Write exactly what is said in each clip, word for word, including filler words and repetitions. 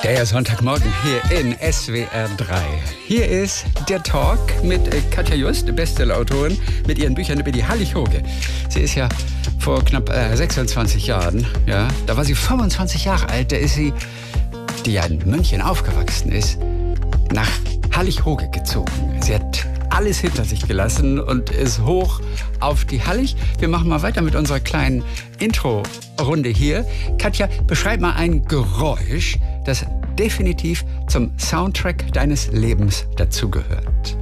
Der Sonntagmorgen hier in S W R drei. Hier ist der Talk mit Katja Just, Bestsellerautorin, mit ihren Büchern über die Hallig-Hoge. Sie ist ja vor knapp äh, sechsundzwanzig Jahren, ja, da war sie fünfundzwanzig Jahre alt, da ist sie, die ja in München aufgewachsen ist, nach Hallig-Hoge gezogen. Sie hat alles hinter sich gelassen und ist hoch auf die Hallig. Wir machen mal weiter mit unserer kleinen Intro-Runde hier. Katja, beschreib mal ein Geräusch, das definitiv zum Soundtrack deines Lebens dazugehört.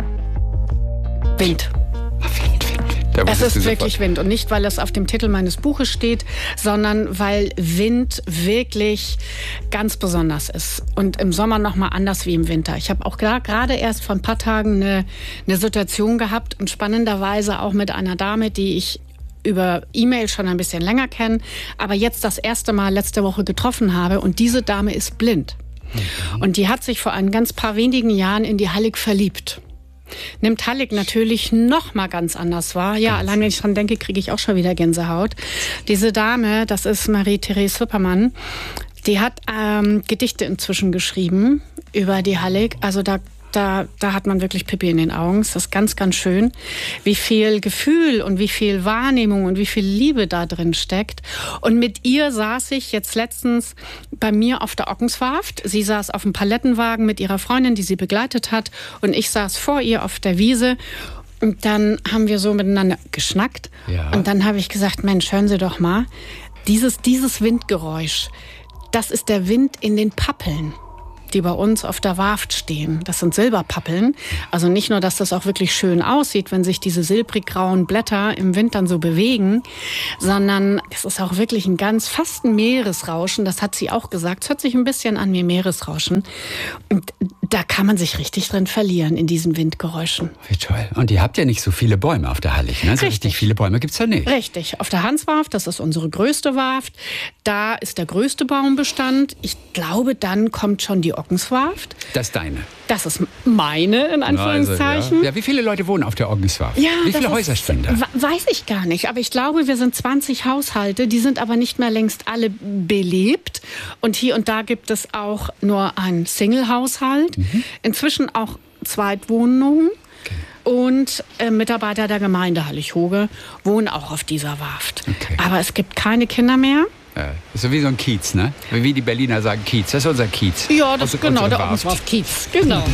Wind. Wind, Wind, Wind. Da Es ist du wirklich sofort. Wind. Und nicht, weil es auf dem Titel meines Buches steht, sondern weil Wind wirklich ganz besonders ist. Und im Sommer noch mal anders wie im Winter. Ich habe auch gerade erst vor ein paar Tagen eine, eine Situation gehabt und spannenderweise auch mit einer Dame, die ich über E-Mail schon ein bisschen länger kenne, aber jetzt das erste Mal letzte Woche getroffen habe. Und diese Dame ist blind. Mhm. Und die hat sich vor ein ganz paar wenigen Jahren in die Hallig verliebt. Nimmt Hallig natürlich noch mal ganz anders wahr. Ja, allein wenn ich dran denke, kriege ich auch schon wieder Gänsehaut. Diese Dame, das ist Marie-Therese Hüppermann, die hat ähm, Gedichte inzwischen geschrieben über die Hallig. Also da Da, da hat man wirklich Pipi in den Augen. Das ist ganz, ganz schön, wie viel Gefühl und wie viel Wahrnehmung und wie viel Liebe da drin steckt. Und mit ihr saß ich jetzt letztens bei mir auf der Ockenswarft. Sie saß auf dem Palettenwagen mit ihrer Freundin, die sie begleitet hat. Und ich saß vor ihr auf der Wiese. Und dann haben wir so miteinander geschnackt. Ja. Und dann habe ich gesagt, Mensch, hören Sie doch mal, dieses, dieses Windgeräusch, das ist der Wind in den Pappeln, die bei uns auf der Warft stehen. Das sind Silberpappeln. Also nicht nur, dass das auch wirklich schön aussieht, wenn sich diese silbrig-grauen Blätter im Wind dann so bewegen, sondern es ist auch wirklich ein ganz, fast ein Meeresrauschen. Das hat sie auch gesagt. Es hört sich ein bisschen an wie Meeresrauschen. Und da kann man sich richtig drin verlieren, in diesen Windgeräuschen. Wie toll. Und ihr habt ja nicht so viele Bäume auf der Hallig, ne? So richtig. richtig viele Bäume gibt's ja nicht. Richtig. Auf der Hanswarft, das ist unsere größte Warft, da ist der größte Baumbestand. Ich glaube, dann kommt schon die Ockenswarft. Das ist deine. Das ist meine, in Anführungszeichen. Also, ja. ja, wie viele Leute wohnen auf der Ockenswarft? Ja, wie viele das Häuser ist, stehen da? Weiß ich gar nicht. Aber ich glaube, wir sind zwanzig Haushalte. Die sind aber nicht mehr längst alle belebt. Und hier und da gibt es auch nur einen Single-Haushalt. Mhm. Inzwischen auch Zweitwohnungen. Okay. Und äh, Mitarbeiter der Gemeinde Hallig-Hoge wohnen auch auf dieser Warft. Okay. Aber es gibt keine Kinder mehr. Ja, so wie so ein Kiez, ne? Wie die Berliner sagen Kiez. Das ist unser Kiez. Ja, das ist genau, der Ockenswarft Kiez. Genau.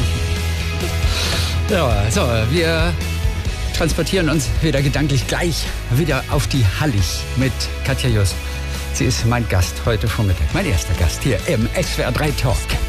Ja, so, wir transportieren uns wieder gedanklich gleich wieder auf die Hallig mit Katja Just. Sie ist mein Gast heute Vormittag. Mein erster Gast hier im S W R drei Talk.